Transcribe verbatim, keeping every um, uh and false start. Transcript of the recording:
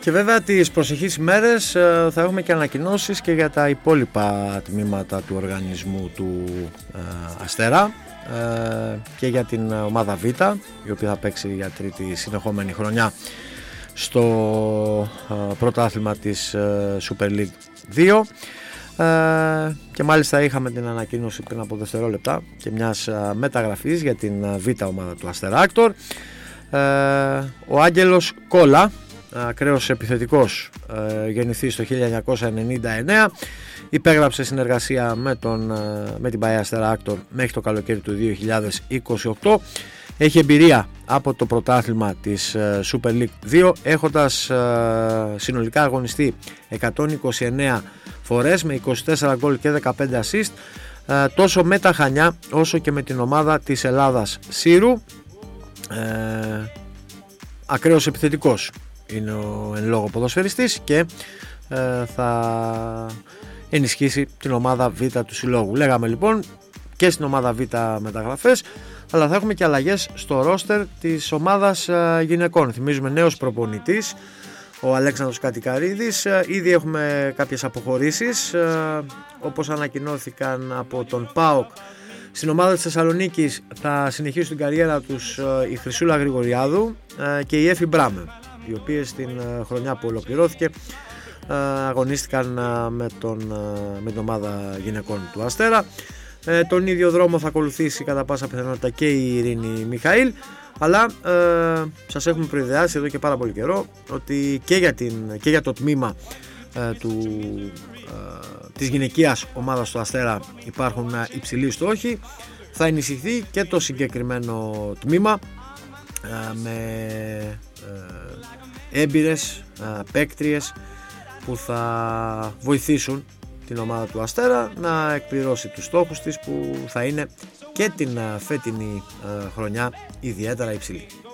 Και βέβαια τις προσεχείς ημέρες θα έχουμε και ανακοινώσεις και για τα υπόλοιπα τμήματα του οργανισμού του Αστέρα και για την ομάδα Β, η οποία θα παίξει για τρίτη συνεχόμενη χρονιά στο πρωτάθλημα της Super League δύο. Και μάλιστα είχαμε την ανακοίνωση πριν από δευτερόλεπτα και μιας μεταγραφής για την Β ομάδα του Αστεράκτορ. Ο Άγγελος Κόλλα, ακραίος επιθετικός, γεννηθής το χίλια εννιακόσια ενενήντα εννέα, υπέγραψε συνεργασία με, τον, με την Bayer Astra μέχρι το καλοκαίρι του δύο χιλιάδες είκοσι οκτώ. Έχει εμπειρία από το πρωτάθλημα της Super League δύο, έχοντας συνολικά αγωνιστεί εκατόν είκοσι εννέα φορές με είκοσι τέσσερα γκολ και δεκαπέντε assist, τόσο με τα Χανιά όσο και με την ομάδα της Ελλάδας Σύρου. Ε, ακραίος επιθετικός είναι ο εν λόγω ποδοσφαιριστής και ε, θα ενισχύσει την ομάδα Β του συλλόγου. Λέγαμε λοιπόν και στην ομάδα Β μεταγραφές, αλλά θα έχουμε και αλλαγές στο ρόστερ της ομάδας ε, γυναικών. Θυμίζουμε νέος προπονητής, ο Αλέξανδρος Κατικαρίδης. ε, ήδη έχουμε κάποιες αποχωρήσεις, ε, όπως ανακοινώθηκαν από τον ΠΑΟΚ. Στην ομάδα της Θεσσαλονίκης θα συνεχίσουν την καριέρα τους η Χρυσούλα Γρηγοριάδου και η Έφη Μπράμε, οι οποίες την χρονιά που ολοκληρώθηκε αγωνίστηκαν με, τον, με την ομάδα γυναικών του Αστέρα. Τον ίδιο δρόμο θα ακολουθήσει κατά πάσα πιθανότητα και η Ειρήνη Μιχαήλ, αλλά ε, σας έχουμε προειδεάσει εδώ και πάρα πολύ καιρό ότι και για, την, και για το τμήμα ε, του ε, της γυναικείας ομάδας του Αστέρα υπάρχουν υψηλοί στόχοι. Θα ενισχυθεί και το συγκεκριμένο τμήμα με έμπειρες παίκτριες που θα βοηθήσουν την ομάδα του Αστέρα να εκπληρώσει τους στόχους της, που θα είναι και την φετινή χρονιά ιδιαίτερα υψηλή.